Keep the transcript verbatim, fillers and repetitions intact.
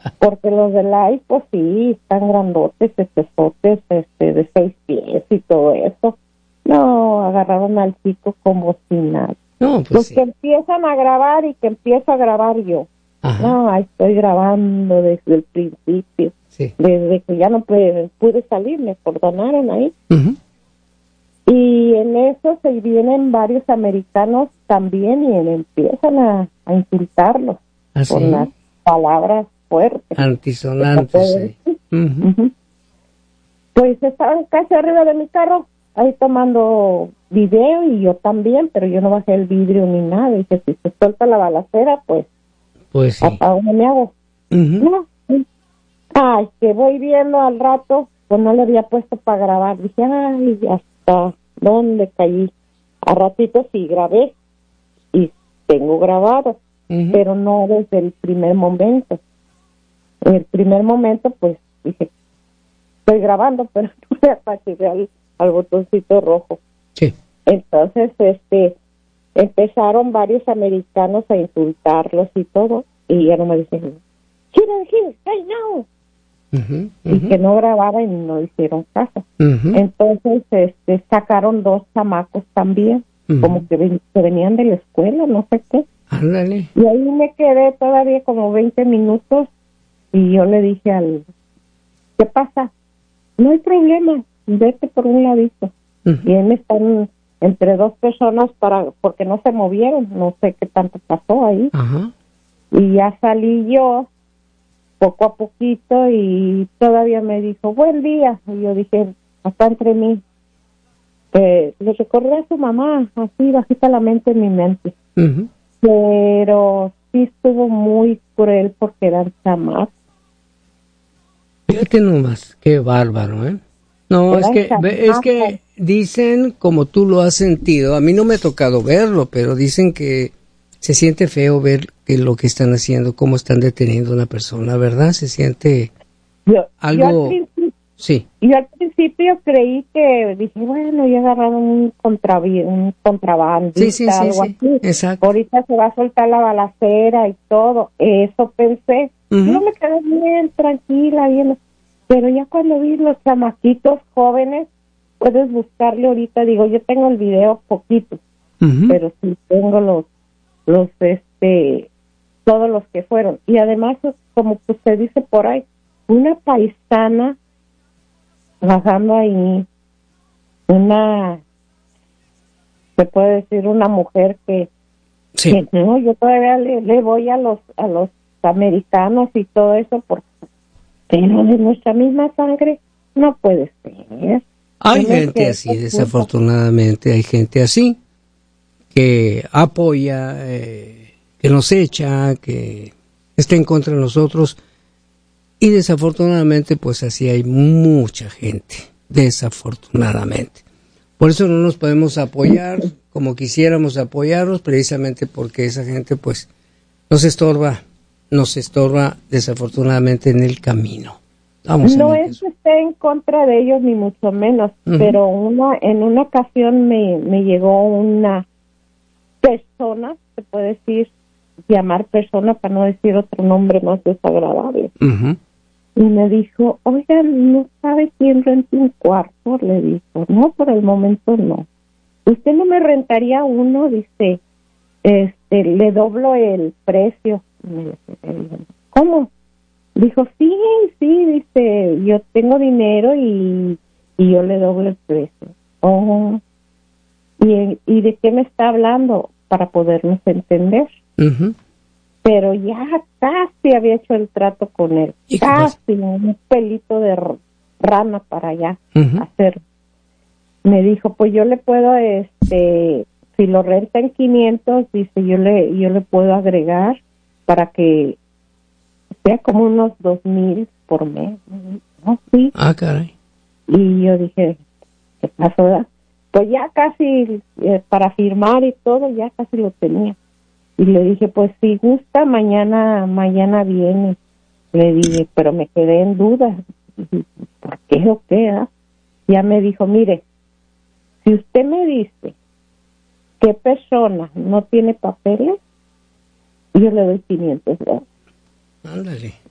Porque los de Live, pues sí, están grandotes, estesotes, este, de seis pies y todo eso. No, agarraron al chico como si nada. No, pues los sí. que empiezan a grabar y que empiezo a grabar yo. Ajá. No, estoy grabando desde el principio. Sí. Desde que ya no pude, pude salir, me perdonaron ahí. Uh-huh. Y en eso se vienen varios americanos también y empiezan a, a insultarlos ¿Ah, con sí? las palabras fuertes. Antisonantes. Sí. Uh-huh. Uh-huh. Pues estaban casi arriba de mi carro, ahí tomando video y yo también, pero yo no bajé el vidrio ni nada. Dije, si se suelta la balacera, pues, pues sí. ¿a dónde me hago? Uh-huh. No. Ay, que voy viendo al rato, pues no le había puesto para grabar. Dije, ay, ya está, ¿dónde caí? A ratito sí grabé y tengo grabado, uh-huh. pero no desde el primer momento. En el primer momento, pues, dije, estoy grabando, pero no le apagué al, al botoncito rojo. Sí. Entonces, este, empezaron varios americanos a insultarlos y todo, y ya no me dicen, ¡Here, here, right now! Uh-huh, uh-huh. Y que no grababa y no hicieron caso. Uh-huh. Entonces, este, sacaron dos chamacos también, uh-huh. como que, ven, que venían de la escuela, no sé qué. Ándale. Y ahí me quedé todavía como veinte minutos y yo le dije al, ¿qué pasa? No hay problema, vete por un ladito. Uh-huh. Y ahí me están entre dos personas para porque no se movieron, no sé qué tanto pasó ahí. Uh-huh. Y ya salí yo poco a poquito y todavía me dijo, buen día. Y yo dije, hasta entre mí, eh, le recordé a su mamá, así bajita la mente en mi mente. Uh-huh. Pero sí estuvo muy cruel porque eran chamacos. Fíjate nomás, qué bárbaro, ¿eh? No, es que, es que dicen, como tú lo has sentido, a mí no me ha tocado verlo, pero dicen que se siente feo ver que lo que están haciendo, cómo están deteniendo a una persona, ¿verdad? Se siente yo, algo... Yo al, sí. yo al principio creí que, dije, bueno, ya agarraron un, contra, un contrabandista, sí, sí, sí, algo sí, así. Exacto. Ahorita se va a soltar la balacera y todo. Eso pensé. Uh-huh. Yo me quedé bien, tranquila, bien. Pero ya cuando vi los chamaquitos jóvenes, puedes buscarle ahorita, digo, yo tengo el video poquito, uh-huh. pero sí tengo los, los, este, todos los que fueron. Y además, como usted dice por ahí, una paisana bajando ahí, una, se puede decir, una mujer que, sí. que no, yo todavía le, le voy a los, a los americanos y todo eso porque pero de nuestra misma sangre no puede ser. Hay no gente así, desafortunadamente, hay gente así que apoya, eh, que nos echa, que está en contra de nosotros y desafortunadamente pues así hay mucha gente, desafortunadamente. Por eso no nos podemos apoyar como quisiéramos apoyarlos, precisamente porque esa gente pues nos estorba. nos estorba desafortunadamente en el camino. Vamos no es que esté en contra de ellos ni mucho menos, uh-huh. pero una en una ocasión me, me llegó una persona, se puede decir, llamar persona para no decir otro nombre más desagradable, uh-huh. y me dijo, oiga, ¿no sabe quién renta un cuarto? Le dijo, no, por el momento no. ¿Usted no me rentaría uno? Dice, este, le doblo el precio. ¿Cómo? Dijo, sí, sí, dice, yo tengo dinero y, y yo le doblo el precio. Oh, ¿y, ¿y de qué me está hablando? Para podernos entender. Uh-huh. Pero ya casi había hecho el trato con él. Casi, un pelito de rana para allá uh-huh. hacer. Me dijo, pues yo le puedo, este, si lo renta en quinientos, dice, yo le, yo le puedo agregar para que sea como unos dos mil por mes. ¿No? Sí. Ah, caray. Y yo dije, ¿qué pasó? ¿Verdad? Pues ya casi, eh, para firmar y todo, ya casi lo tenía. Y le dije, pues si gusta, mañana, mañana viene. Le dije, pero me quedé en duda. ¿Por qué o qué? ¿eh? Ya me dijo, mire, si usted me dice qué persona no tiene papeles, yo le doy quinientos dólares. Ándale.